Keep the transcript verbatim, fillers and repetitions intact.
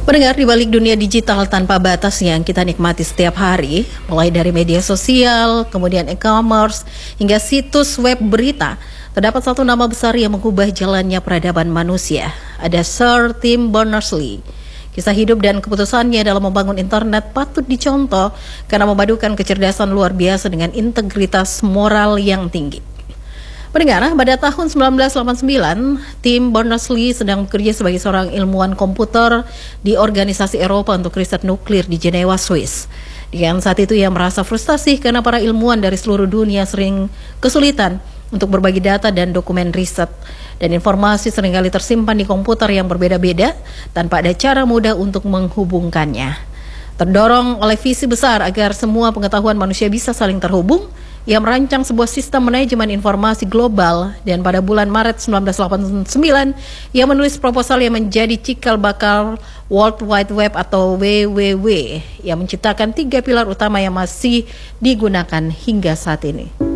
Pendengar, di balik dunia digital tanpa batas yang kita nikmati setiap hari, mulai dari media sosial, kemudian e-commerce, hingga situs web berita, terdapat satu nama besar yang mengubah jalannya peradaban manusia. Ada Sir Tim Berners-Lee. Kisah hidup dan keputusannya dalam membangun internet patut dicontoh karena memadukan kecerdasan luar biasa dengan integritas moral yang tinggi. Pendengar, pada tahun sembilan belas delapan puluh sembilan, Tim Berners-Lee sedang bekerja sebagai seorang ilmuwan komputer di Organisasi Eropa untuk Riset Nuklir di Jenewa, Swiss. Dengan saat itu ia merasa frustasi karena para ilmuwan dari seluruh dunia sering kesulitan untuk berbagi data dan dokumen riset. Dan informasi seringkali tersimpan di komputer yang berbeda-beda tanpa ada cara mudah untuk menghubungkannya. Terdorong oleh visi besar agar semua pengetahuan manusia bisa saling terhubung, ia merancang sebuah sistem manajemen informasi global, dan pada bulan Maret sembilan belas delapan puluh sembilan ia menulis proposal yang menjadi cikal bakal World Wide Web atau W W W yang menciptakan tiga pilar utama yang masih digunakan hingga saat ini.